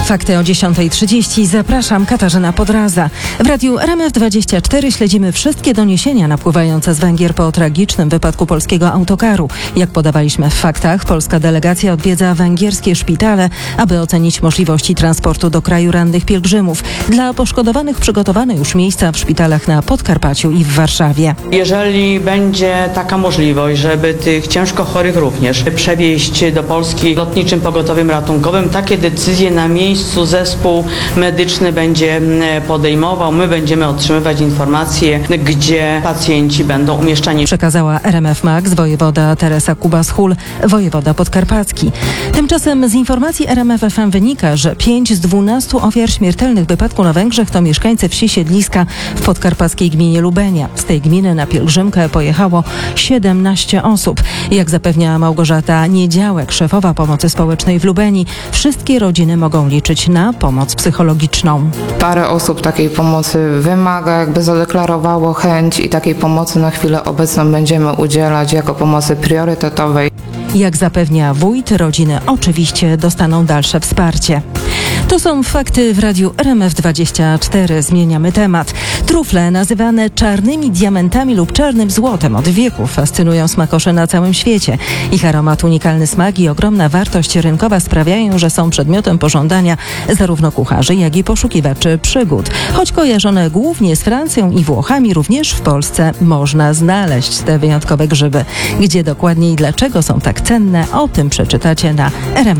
Fakty o 10:30. Zapraszam, Katarzyna Podraza. W radiu RMF24 śledzimy wszystkie doniesienia napływające z Węgier po tragicznym wypadku polskiego autokaru. Jak podawaliśmy w faktach, polska delegacja odwiedza węgierskie szpitale, aby ocenić możliwości transportu do kraju rannych pielgrzymów. Dla poszkodowanych przygotowano już miejsca w szpitalach na Podkarpaciu i w Warszawie. Jeżeli będzie taka możliwość, żeby tych ciężko chorych również przewieźć do Polski lotniczym pogotowiem ratunkowym, takie decyzje na miejscu zespół medyczny będzie podejmował. My będziemy otrzymywać informacje, gdzie pacjenci będą umieszczani. Przekazała RMF Max wojewoda Teresa Kubas-Hul, wojewoda podkarpacki. Tymczasem z informacji RMF FM wynika, że 5 z 12 ofiar śmiertelnych wypadku na Węgrzech to mieszkańcy wsi Siedliska w podkarpackiej gminie Lubenia. Z tej gminy na pielgrzymkę pojechało 17 osób. Jak zapewnia Małgorzata Niedziałek, szefowa pomocy społecznej w Lubenii, wszystkie rodziny mogą liczyć na pomoc psychologiczną. Parę osób takiej pomocy wymaga, jakby zadeklarowało chęć i takiej pomocy na chwilę obecną będziemy udzielać jako pomocy priorytetowej. Jak zapewnia wójt, rodziny oczywiście dostaną dalsze wsparcie. To są fakty w radiu RMF24. Zmieniamy temat. Trufle nazywane czarnymi diamentami lub czarnym złotem od wieków fascynują smakosze na całym świecie. Ich aromat, unikalny smak i ogromna wartość rynkowa sprawiają, że są przedmiotem pożądania zarówno kucharzy, jak i poszukiwaczy przygód. Choć kojarzone głównie z Francją i Włochami, również w Polsce można znaleźć te wyjątkowe grzyby. Gdzie dokładnie i dlaczego są tak cenne, o tym przeczytacie na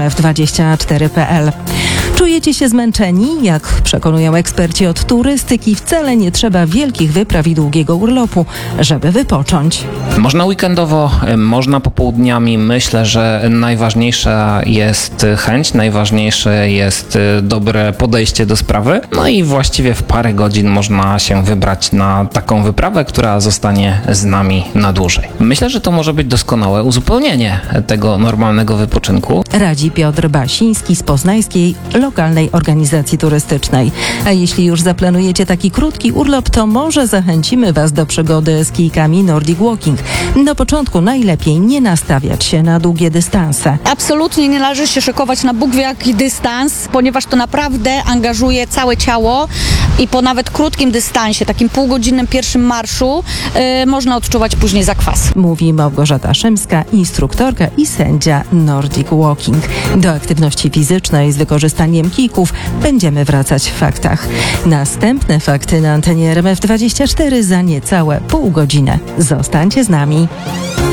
rmf24.pl. Czujecie się zmęczeni? Jak przekonują eksperci od turystyki, wcale nie trzeba wielkich wypraw i długiego urlopu, żeby wypocząć. Można weekendowo, można popołudniami. Myślę, że najważniejsza jest chęć, najważniejsze jest dobre podejście do sprawy. No i właściwie w parę godzin można się wybrać na taką wyprawę, która zostanie z nami na dłużej. Myślę, że to może być doskonałe uzupełnienie tego normalnego wypoczynku. Radzi Piotr Basiński z poznańskiej lokalnej organizacji turystycznej. A jeśli już zaplanujecie taki krótki urlop, to może zachęcimy Was do przygody z kijkami Nordic Walking. Na początku najlepiej nie nastawiać się na długie dystanse. Absolutnie nie należy się szykować na Bóg wie jaki dystans, ponieważ to naprawdę angażuje całe ciało i po nawet krótkim dystansie, takim półgodzinnym pierwszym marszu, można odczuwać później zakwas. Mówi Małgorzata Szymska, instruktorka i sędzia Nordic Walking. Do aktywności fizycznej z wykorzystaniem kijków będziemy wracać w faktach. Następne fakty na antenie RMF24 za niecałe pół godziny. Zostańcie z nami.